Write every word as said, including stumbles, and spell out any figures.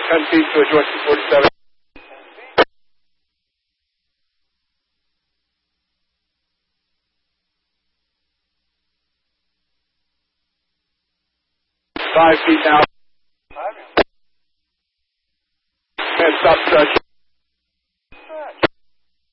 ten feet to George forty-seven. Five feet now. And stop stretch.